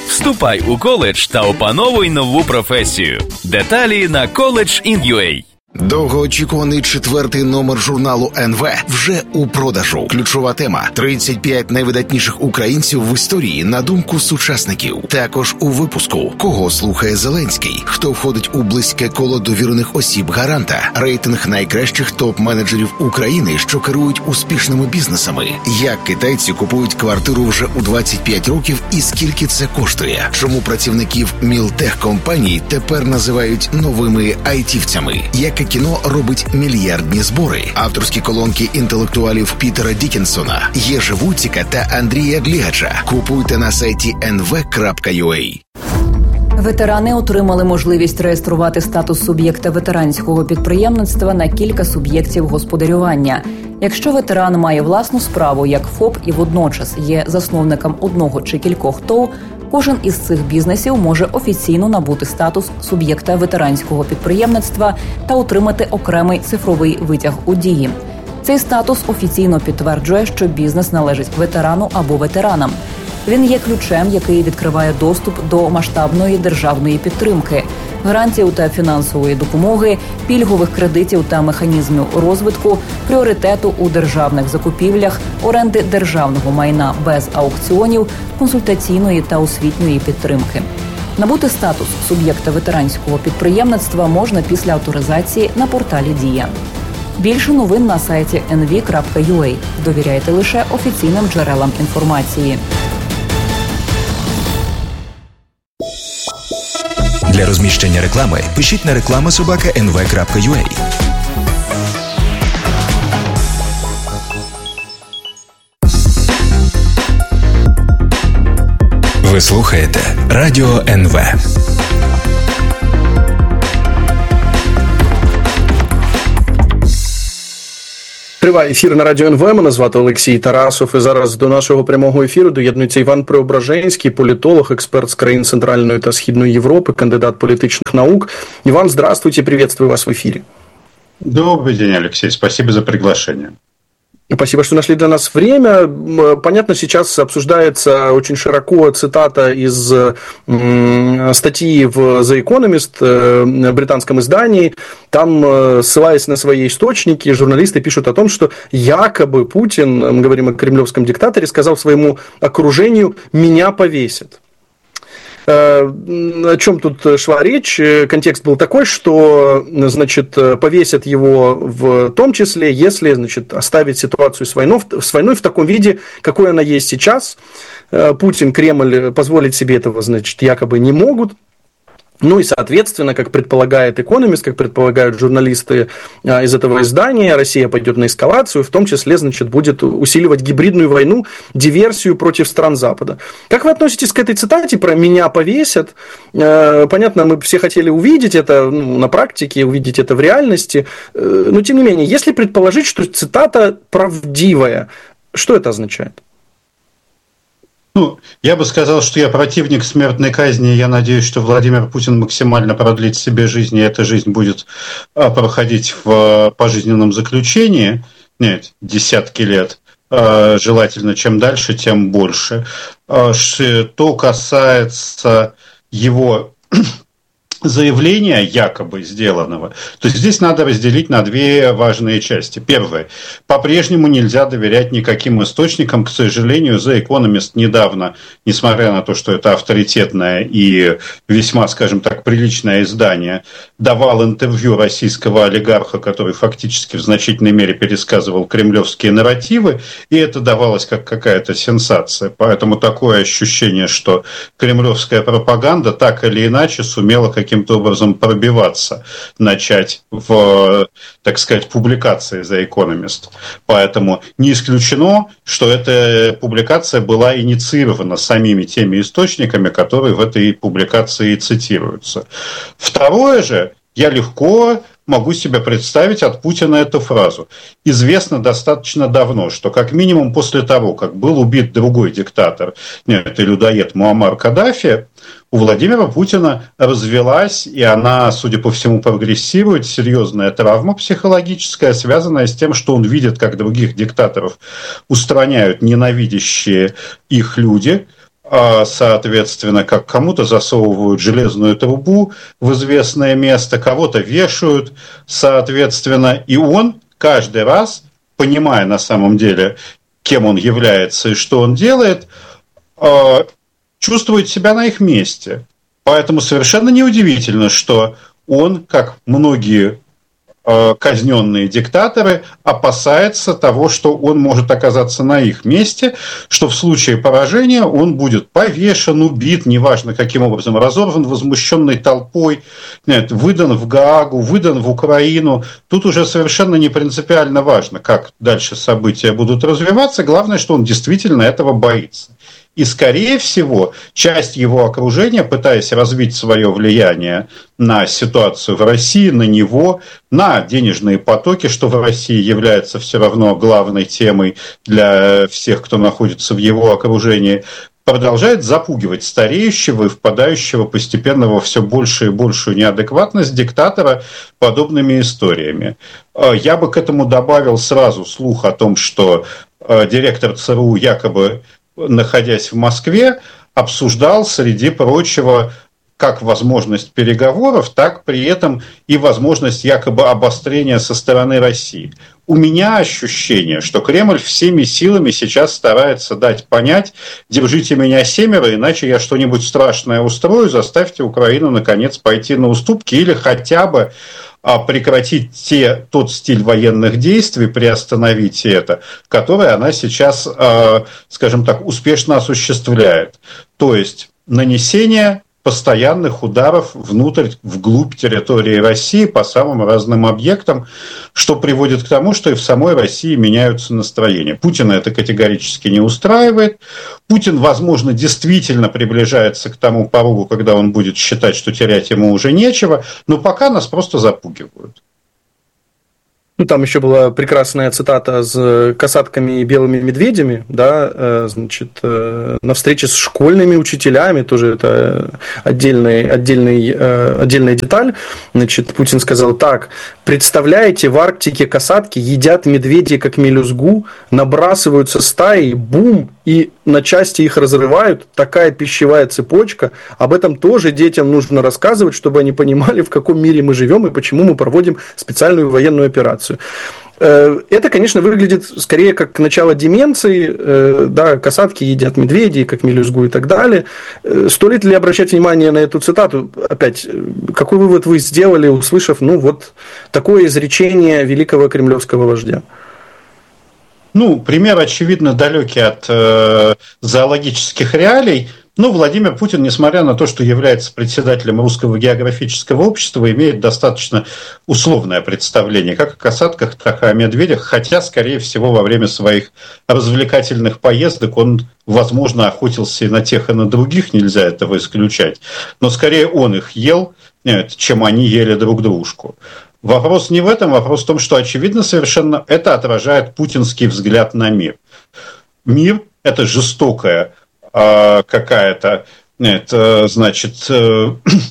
Вступай у коледж та опановуй нову професію. Деталі на коледж точка ін ю а. Довгоочікуваний четвертий номер журналу ен ве вже у продажу. Ключова тема – тридцять п'ять найвидатніших українців в історії на думку сучасників. Також у випуску «Кого слухає Зеленський?», хто входить у близьке коло довірених осіб гаранта, рейтинг найкращих топ-менеджерів України, що керують успішними бізнесами, як китайці купують квартиру вже у двадцять п'ять років і скільки це коштує, чому працівників мілтехкомпаній тепер називають новими айтівцями, яке кіно робить мільярдні збори, авторські колонки інтелектуалів Пітера Дікінсона, Єжи Вуціка та Андрія Глігача. Купуйте на сайті ен ве крапка ю а. Ветерани отримали можливість реєструвати статус суб'єкта ветеранського підприємництва на кілька суб'єктів господарювання. Якщо ветеран має власну справу як ФОП і водночас є засновником одного чи кількох ТОВ, кожен із цих бізнесів може офіційно набути статус суб'єкта ветеранського підприємництва та отримати окремий цифровий витяг у дії. Цей статус офіційно підтверджує, що бізнес належить ветерану або ветеранам. Він є ключем, який відкриває доступ до масштабної державної підтримки, гарантій та фінансової допомоги, пільгових кредитів та механізмів розвитку, пріоритету у державних закупівлях, оренди державного майна без аукціонів, консультаційної та освітньої підтримки. Набути статус суб'єкта ветеранського підприємництва можна після авторизації на порталі «Дія». Більше новин на сайті ен ве крапка ю а. Довіряйте лише офіційним джерелам інформації. Для розміщення реклами пишіть на реклама собака ен ве крапка ю а. Ви слухаєте Радіо ен ве. Триває ефір на Радіо ен ве. Мене звати Олексій Тарасов. І зараз до нашого прямого ефіру доєднується Іван Преображенський, політолог, експерт з країн Центральної та Східної Європи, кандидат політичних наук. Иван, здравствуйте, приветствую вас в эфире. Добрый день, Алексей. Спасибо за приглашение. Спасибо, что нашли для нас время. Понятно, сейчас обсуждается очень широко цитата из м, статьи в The Economist, э, британском издании. Там, э, ссылаясь на свои источники, журналисты пишут о том, что якобы Путин, мы говорим о кремлевском диктаторе, сказал своему окружению «меня повесят». О чем тут шла речь? Контекст был такой, что, значит, повесят его в том числе, если, значит, оставить ситуацию с войной, с войной в таком виде, какой она есть сейчас. Путин, Кремль позволить себе этого, значит, якобы не могут. Ну и, соответственно, как предполагает «Экономист», как предполагают журналисты из этого издания, Россия пойдет на эскалацию, в том числе, значит, будет усиливать гибридную войну, диверсию против стран Запада. Как вы относитесь к этой цитате про «меня повесят»? Понятно, мы все хотели увидеть это ну, на практике, увидеть это в реальности, но, тем не менее, если предположить, что цитата правдивая, что это означает? Ну, я бы сказал, что я противник смертной казни, и я надеюсь, что Владимир Путин максимально продлит себе жизнь, и эта жизнь будет проходить в пожизненном заключении, нет, десятки лет, желательно чем дальше, тем больше. Что касается его заявления, якобы сделанного, то здесь надо разделить на две важные части. Первое. По-прежнему нельзя доверять никаким источникам. К сожалению, The Economist недавно, несмотря на то, что это авторитетное и весьма, скажем так, приличное издание, давал интервью российского олигарха, который фактически в значительной мере пересказывал кремлевские нарративы, и это давалось как какая-то сенсация. Поэтому такое ощущение, что кремлевская пропаганда так или иначе сумела каким каким-то образом пробиваться, начать в, так сказать, публикации The Economist. Поэтому не исключено, что эта публикация была инициирована самими теми источниками, которые в этой публикации цитируются. Второе же, я легко могу себе представить от Путина эту фразу. Известно достаточно давно, что как минимум после того, как был убит другой диктатор, нет, это людоед Муаммар Каддафи, у Владимира Путина развелась, и она, судя по всему, прогрессирует, серьезная травма психологическая, связанная с тем, что он видит, как других диктаторов устраняют ненавидящие их люди. соответственно, как кому-то засовывают железную трубу в известное место, кого-то вешают, соответственно, и он каждый раз, понимая на самом деле, кем он является и что он делает, чувствует себя на их месте. Поэтому совершенно неудивительно, что он, как многие казненные диктаторы, опасается того, что он может оказаться на их месте, что в случае поражения он будет повешен, убит, неважно каким образом, разорван возмущенной толпой, нет, выдан в Гаагу, выдан в Украину. Тут уже совершенно не принципиально важно, как дальше события будут развиваться. Главное, что он действительно этого боится. И, скорее всего, часть его окружения, пытаясь развить свое влияние на ситуацию в России, на него, на денежные потоки, что в России является все равно главной темой для всех, кто находится в его окружении, продолжает запугивать стареющего и впадающего постепенно во все большую и большую неадекватность диктатора подобными историями. Я бы к этому добавил сразу слух о том, что директор ЦРУ якобы, находясь в Москве, обсуждал, среди прочего, как возможность переговоров, так при этом и возможность якобы обострения со стороны России. У меня ощущение, что Кремль всеми силами сейчас старается дать понять: держите меня семеро, иначе я что-нибудь страшное устрою, заставьте Украину наконец пойти на уступки или хотя бы прекратить те, тот стиль военных действий, приостановить это, который она сейчас, скажем так, успешно осуществляет. То есть нанесение постоянных ударов внутрь, вглубь территории России по самым разным объектам, что приводит к тому, что и в самой России меняются настроения. Путина это категорически не устраивает. Путин, возможно, действительно приближается к тому порогу, когда он будет считать, что терять ему уже нечего, но пока нас просто запугивают. Ну, там еще была прекрасная цитата с касатками и белыми медведями, да, значит, на встрече с школьными учителями, тоже это отдельный, отдельный, отдельная деталь, значит, Путин сказал так: представляете, в Арктике касатки едят медведей как мелюзгу, набрасываются стаи, бум, и на части их разрывают, такая пищевая цепочка, об этом тоже детям нужно рассказывать, чтобы они понимали, в каком мире мы живем и почему мы проводим специальную военную операцию. Это, конечно, выглядит скорее как начало деменции, да, касатки едят медведей, как мелюзгу и так далее. Стоит ли обращать внимание на эту цитату? Опять, какой вывод вы сделали, услышав, ну, вот такое изречение великого кремлевского вождя? Ну, пример, очевидно, далекий от э, зоологических реалий. Но Владимир Путин, несмотря на то, что является председателем Русского географического общества, имеет достаточно условное представление как о касатках, так и о медведях, хотя, скорее всего, во время своих развлекательных поездок он, возможно, охотился и на тех, и на других, нельзя этого исключать. Но скорее он их ел, чем они ели друг дружку. Вопрос не в этом, вопрос в том, что, очевидно, совершенно это отражает путинский взгляд на мир. Мир – это жестокая э, какая-то, это, значит, э,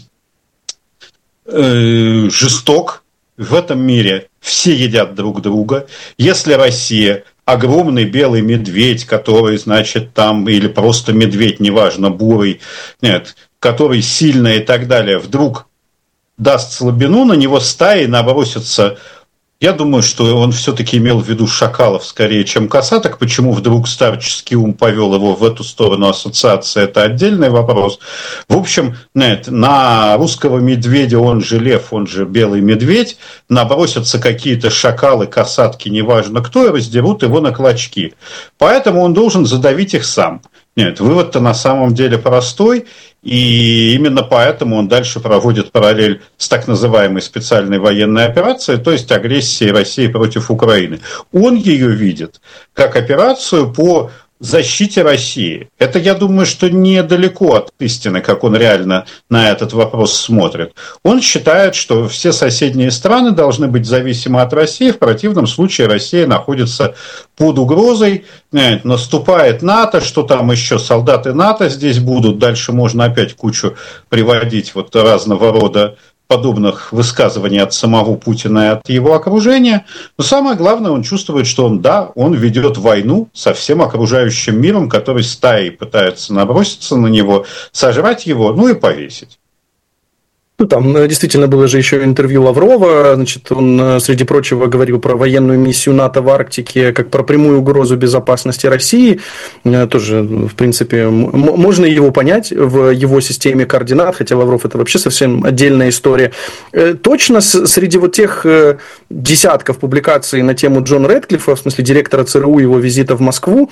э, жесток. В этом мире все едят друг друга. Если Россия – огромный белый медведь, который, значит, там, или просто медведь, неважно, бурый, нет, который сильный и так далее, вдруг даст слабину, на него стаи набросятся. Я думаю, что он все-таки имел в виду шакалов скорее, чем касаток. Почему вдруг старческий ум повел его в эту сторону ассоциации, это отдельный вопрос. В общем, нет, на русского медведя, он же лев, он же белый медведь, набросятся какие-то шакалы, касатки, неважно кто, и раздерут его на клочки. Поэтому он должен задавить их сам. Нет, вывод-то на самом деле простой, и именно поэтому он дальше проводит параллель с так называемой специальной военной операцией, то есть агрессией России против Украины. Он ее видит как операцию по защите России. Это, я думаю, что недалеко от истины, как он реально на этот вопрос смотрит. Он считает, что все соседние страны должны быть зависимы от России, в противном случае Россия находится под угрозой, наступает НАТО, что там еще солдаты НАТО здесь будут, дальше можно опять кучу приводить вот разного рода подобных высказываний от самого Путина и от его окружения. Но самое главное, он чувствует, что он, да, он ведет войну со всем окружающим миром, который стаей пытается наброситься на него, сожрать его, ну и повесить. Ну, там действительно было же еще интервью Лаврова, значит, он, среди прочего, говорил про военную миссию НАТО в Арктике, как про прямую угрозу безопасности России. Тоже, в принципе, можно его понять в его системе координат, хотя Лавров – это вообще совсем отдельная история. Точно среди вот тех десятков публикаций на тему Джона Рэдклиффа, в смысле директора ЦРУ, его визита в Москву,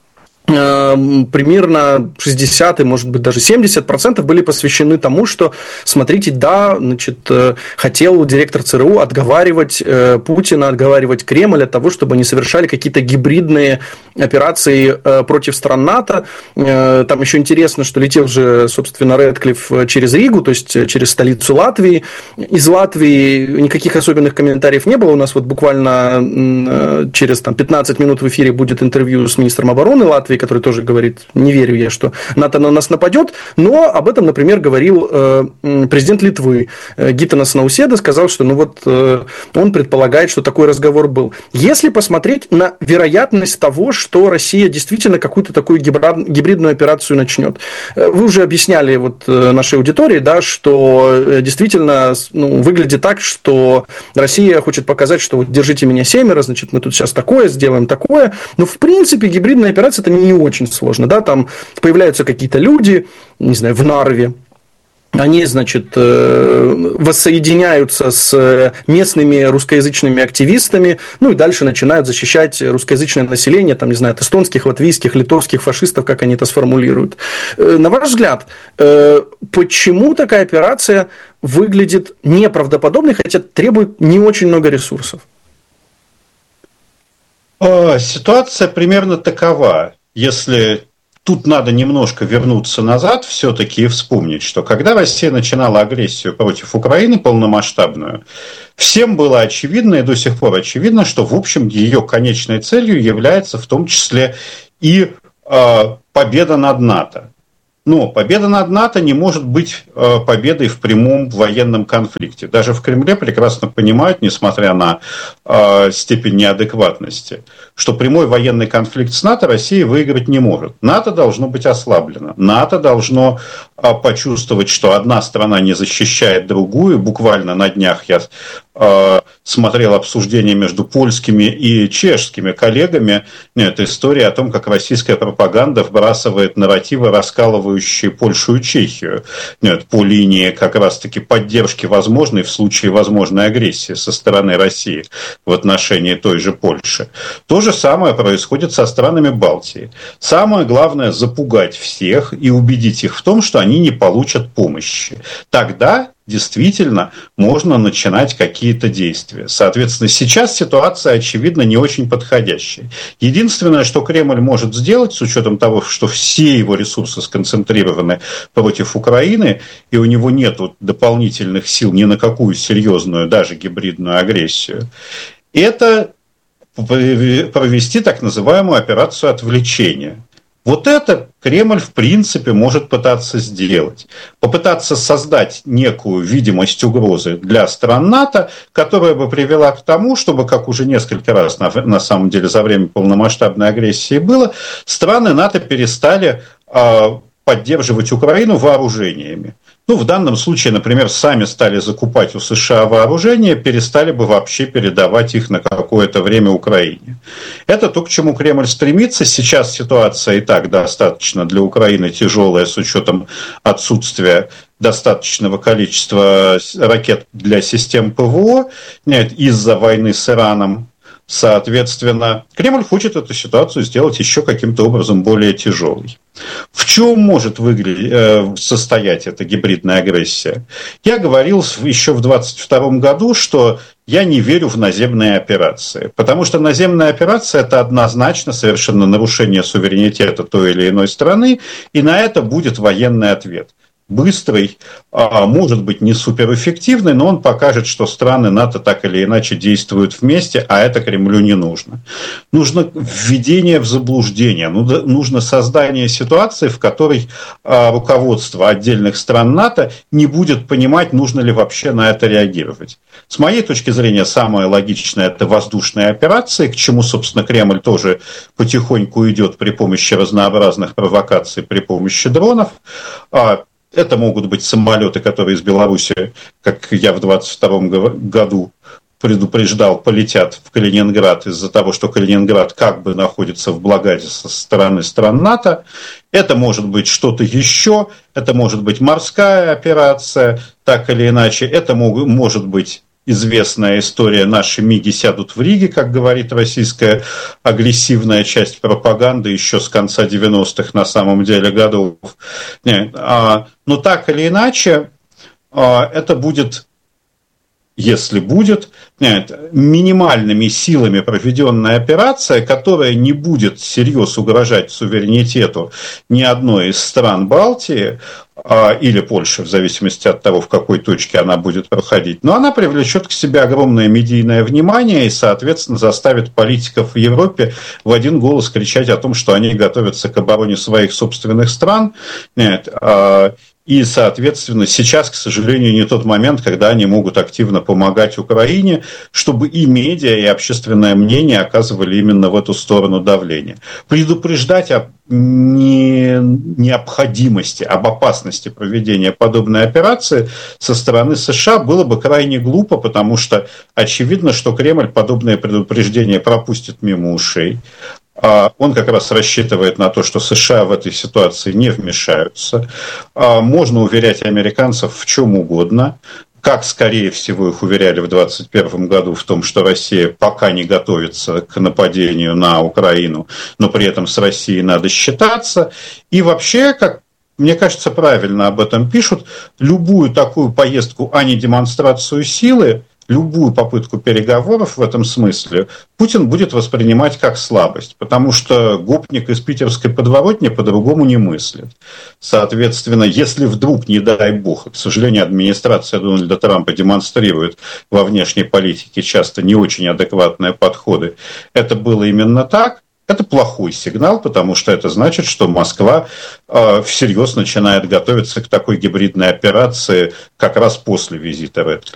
примерно шестьдесят, может быть, даже семьдесят процентов были посвящены тому, что, смотрите, да, значит, хотел директор ЦРУ отговаривать Путина, отговаривать Кремль от того, чтобы они совершали какие-то гибридные операции против стран НАТО. Там еще интересно, что летел же, собственно, Рэдклифф через Ригу, то есть через столицу Латвии. Из Латвии никаких особенных комментариев не было. У нас вот буквально через там, пятнадцать минут в эфире будет интервью с министром обороны Латвии, который тоже говорит, не верю я, что НАТО на нас нападет, но об этом, например, говорил э, президент Литвы э, Гитанас Науседа, сказал, что ну вот э, он предполагает, что такой разговор был. Если посмотреть на вероятность того, что Россия действительно какую-то такую гибрид, гибридную операцию начнет, вы уже объясняли вот нашей аудитории, да, что действительно ну, выглядит так, что Россия хочет показать, что вот держите меня семеро, значит, мы тут сейчас такое сделаем, такое, но в принципе гибридная операция это не очень сложно, да, там появляются какие-то люди, не знаю, в Нарве, они, значит, воссоединяются с местными русскоязычными активистами, ну и дальше начинают защищать русскоязычное население, там, не знаю, от эстонских, латвийских, литовских фашистов, как они это сформулируют. На ваш взгляд, почему такая операция выглядит неправдоподобной, хотя требует не очень много ресурсов? Ситуация примерно такова. Если тут надо немножко вернуться назад все-таки и вспомнить, что когда Россия начинала агрессию против Украины полномасштабную, всем было очевидно и до сих пор очевидно, что, в общем, ее конечной целью является в том числе и э, победа над НАТО. Но победа над НАТО не может быть э, победой в прямом военном конфликте. Даже в Кремле прекрасно понимают, несмотря на э, степень неадекватности, что прямой военный конфликт с НАТО Россия выиграть не может. НАТО должно быть ослаблено. НАТО должно э, почувствовать, что одна страна не защищает другую. Буквально на днях я э, смотрел обсуждение между польскими и чешскими коллегами. Нет, история о том, как российская пропаганда вбрасывает нарративы, раскалывающие Польшу и Чехию, нет, по линии как раз-таки поддержки возможной в случае возможной агрессии со стороны России в отношении той же Польши. То же самое происходит со странами Балтии. Самое главное – запугать всех и убедить их в том, что они не получат помощи. Тогда действительно можно начинать какие-то действия. Соответственно, сейчас ситуация, очевидно, не очень подходящая. Единственное, что Кремль может сделать, с учетом того, что все его ресурсы сконцентрированы против Украины, и у него нет дополнительных сил ни на какую серьезную, даже гибридную агрессию, это провести так называемую операцию отвлечения. Вот это Кремль, в принципе, может пытаться сделать. Попытаться создать некую видимость угрозы для стран НАТО, которая бы привела к тому, чтобы, как уже несколько раз на, на самом деле за время полномасштабной агрессии было, страны НАТО перестали э, поддерживать Украину вооружениями. Ну, в данном случае, например, сами стали закупать у США вооружения, перестали бы вообще передавать их на какое-то время Украине. Это то, к чему Кремль стремится. Сейчас ситуация и так достаточно для Украины тяжелая с учетом отсутствия достаточного количества ракет для систем ПВО нет, из-за войны с Ираном. Соответственно, Кремль хочет эту ситуацию сделать еще каким-то образом более тяжелой. В чем может выглядеть, э, состоять эта гибридная агрессия? Я говорил еще в двадцать втором году, что я не верю в наземные операции, потому что наземная операция – это однозначно совершенно нарушение суверенитета той или иной страны, и на это будет военный ответ. быстрый, может быть, не суперэффективный, но он покажет, что страны НАТО так или иначе действуют вместе, а это Кремлю не нужно. Нужно введение в заблуждение, нужно создание ситуации, в которой руководство отдельных стран НАТО не будет понимать, нужно ли вообще на это реагировать. С моей точки зрения, самое логичное – это воздушные операции, к чему, собственно, Кремль тоже потихоньку идет при помощи разнообразных провокаций, при помощи дронов. Это могут быть самолеты, которые из Беларуси, как я в двадцать втором году предупреждал, полетят в Калининград из-за того, что Калининград как бы находится в блокаде со стороны стран НАТО. Это может быть что-то еще, это может быть морская операция, так или иначе. Это может быть известная история «Наши МИГи сядут в Риге», как говорит российская агрессивная часть пропаганды еще с конца девяностых на самом деле годов. Нет, а, но так или иначе, а, это будет, если будет, нет, минимальными силами проведенная операция, которая не будет всерьез угрожать суверенитету ни одной из стран Балтии, или Польши, в зависимости от того, в какой точке она будет проходить. Но она привлечет к себе огромное медийное внимание и, соответственно, заставит политиков в Европе в один голос кричать о том, что они готовятся к обороне своих собственных стран. Нет, и, соответственно, сейчас, к сожалению, не тот момент, когда они могут активно помогать Украине, чтобы и медиа, и общественное мнение оказывали именно в эту сторону давления. Предупреждать о необходимости, об опасности проведения подобной операции со стороны США было бы крайне глупо, потому что очевидно, что Кремль подобные предупреждения пропустит мимо ушей. Он как раз рассчитывает на то, что США в этой ситуации не вмешаются. Можно уверять американцев в чем угодно, как, скорее всего, их уверяли в двадцать первом году в том, что Россия пока не готовится к нападению на Украину, но при этом с Россией надо считаться. И вообще, как мне кажется, правильно об этом пишут, любую такую поездку, а не демонстрацию силы, любую попытку переговоров в этом смысле Путин будет воспринимать как слабость, потому что гопник из питерской подворотни по-другому не мыслит. Соответственно, если вдруг, не дай бог, к сожалению, администрация Дональда Трампа демонстрирует во внешней политике часто не очень адекватные подходы, это было именно так, это плохой сигнал, потому что это значит, что Москва э, всерьез начинает готовиться к такой гибридной операции как раз после визита Рэдклиффа.